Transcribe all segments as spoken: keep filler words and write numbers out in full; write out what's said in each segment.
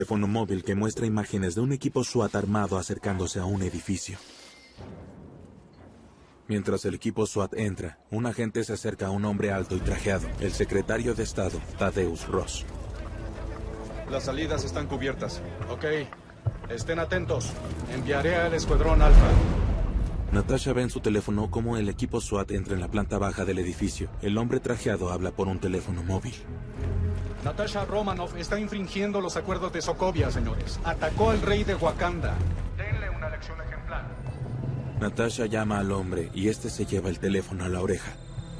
teléfono móvil que muestra imágenes de un equipo SWAT armado acercándose a un edificio. Mientras el equipo SWAT entra, un agente se acerca a un hombre alto y trajeado, el secretario de Estado, Thaddeus Ross. Las salidas están cubiertas. Ok. Estén atentos. Enviaré al escuadrón Alfa. Natasha ve en su teléfono cómo el equipo SWAT entra en la planta baja del edificio. El hombre trajeado habla por un teléfono móvil. Natasha Romanoff está infringiendo los acuerdos de Sokovia, señores. Atacó al rey de Wakanda. Denle una lección ejemplar. Natasha llama al hombre y este se lleva el teléfono a la oreja.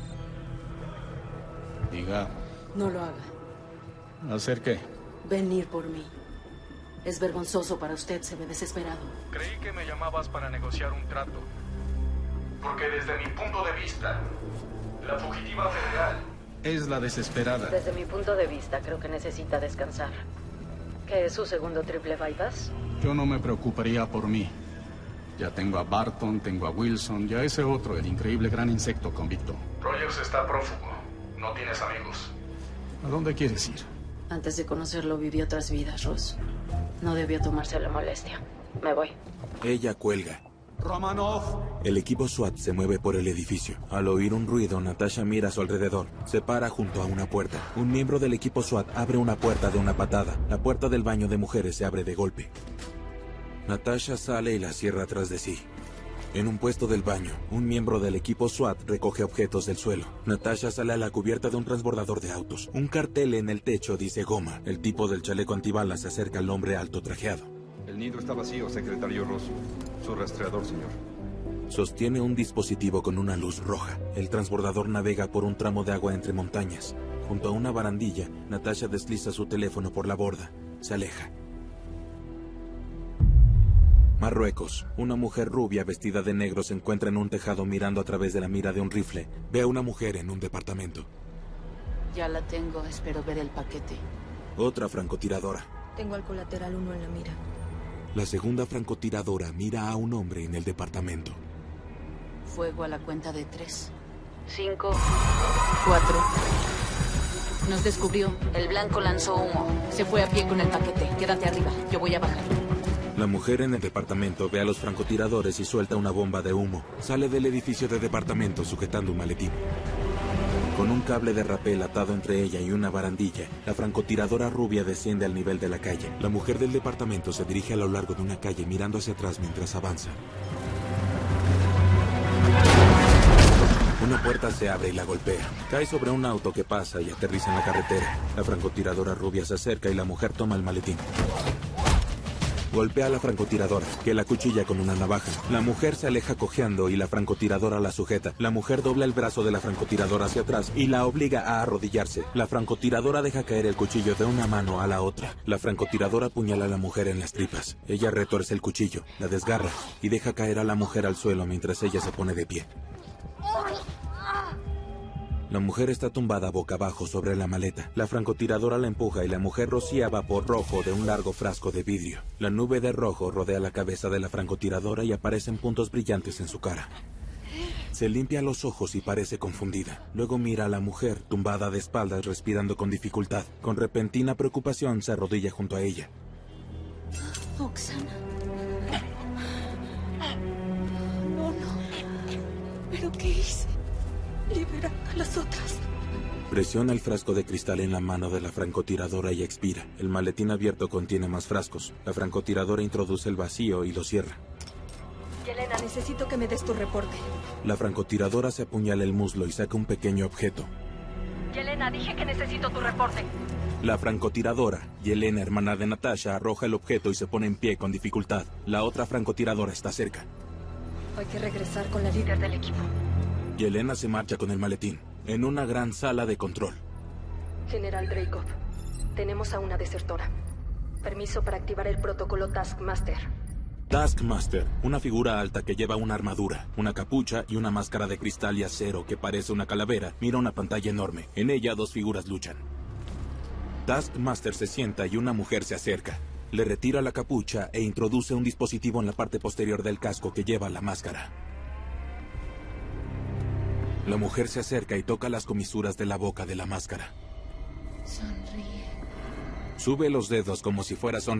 Diga. No lo haga. ¿Hacer qué? Venir por mí. Es vergonzoso para usted, se ve desesperado. Creí que me llamabas para negociar un trato. Porque desde mi punto de vista, la fugitiva federal es la desesperada. Desde mi punto de vista, creo que necesita descansar. ¿Qué es su segundo triple bypass? Yo no me preocuparía por mí. Ya tengo a Barton, tengo a Wilson, y a ese otro, el increíble gran insecto convicto. Rogers está prófugo. No tienes amigos. ¿A dónde quieres ir? Antes de conocerlo, vivió otras vidas, Ross. No debió tomarse la molestia. Me voy. Ella cuelga. Romanoff. El equipo SWAT se mueve por el edificio. Al oír un ruido, Natasha mira a su alrededor. Se para junto a una puerta. Un miembro del equipo SWAT abre una puerta de una patada. La puerta del baño de mujeres se abre de golpe. Natasha sale y la cierra tras de sí. En un puesto del baño, un miembro del equipo SWAT recoge objetos del suelo. Natasha sale a la cubierta de un transbordador de autos. Un cartel en el techo dice goma. El tipo del chaleco antibalas se acerca al hombre alto trajeado. El nido está vacío, secretario Ross. Su rastreador, señor. Sostiene un dispositivo con una luz roja. El transbordador navega por un tramo de agua entre montañas. Junto a una barandilla, Natasha desliza su teléfono por la borda. Se aleja. Marruecos. Una mujer rubia vestida de negro se encuentra en un tejado mirando a través de la mira de un rifle. Ve a una mujer en un departamento. Ya la tengo, espero ver el paquete. Otra francotiradora. Tengo al colateral uno en la mira. La segunda francotiradora mira a un hombre en el departamento. Fuego a la cuenta de tres. Cinco. Cuatro. Nos descubrió. El blanco lanzó humo. Se fue a pie con el paquete. Quédate arriba. Yo voy a bajar. La mujer en el departamento ve a los francotiradores y suelta una bomba de humo. Sale del edificio de departamento sujetando un maletín. Con un cable de rapel atado entre ella y una barandilla, la francotiradora rubia desciende al nivel de la calle. La mujer del departamento se dirige a lo largo de una calle mirando hacia atrás mientras avanza. Una puerta se abre y la golpea. Cae sobre un auto que pasa y aterriza en la carretera. La francotiradora rubia se acerca y la mujer toma el maletín. Golpea a la francotiradora, que la cuchilla con una navaja. La mujer se aleja cojeando y la francotiradora la sujeta. La mujer dobla el brazo de la francotiradora hacia atrás y la obliga a arrodillarse. La francotiradora deja caer el cuchillo de una mano a la otra. La francotiradora apuñala a la mujer en las tripas. Ella retuerce el cuchillo, la desgarra y deja caer a la mujer al suelo mientras ella se pone de pie. La mujer está tumbada boca abajo sobre la maleta. La francotiradora la empuja y la mujer rocía vapor rojo de un largo frasco de vidrio. La nube de rojo rodea la cabeza de la francotiradora y aparecen puntos brillantes en su cara. Se limpia los ojos y parece confundida. Luego mira a la mujer, tumbada de espaldas, respirando con dificultad. Con repentina preocupación se arrodilla junto a ella. Oksana. No, no. ¿Pero qué hice? Libera a las otras. Presiona el frasco de cristal en la mano de la francotiradora y expira. El maletín abierto contiene más frascos. La francotiradora introduce el vacío y lo cierra. Yelena, necesito que me des tu reporte. La francotiradora se apuñala el muslo y saca un pequeño objeto. Yelena, dije que necesito tu reporte. La francotiradora, Yelena, hermana de Natasha, arroja el objeto y se pone en pie con dificultad. La otra francotiradora está cerca. Hay que regresar con la líder del equipo. Yelena se marcha con el maletín, en una gran sala de control. General Dreykov, tenemos a una desertora. Permiso para activar el protocolo Taskmaster. Taskmaster, una figura alta que lleva una armadura, una capucha y una máscara de cristal y acero que parece una calavera, mira una pantalla enorme. En ella dos figuras luchan. Taskmaster se sienta y una mujer se acerca. Le retira la capucha e introduce un dispositivo en la parte posterior del casco que lleva la máscara. La mujer se acerca y toca las comisuras de la boca de la máscara. Sonríe. Sube los dedos como si fuera sonrisa.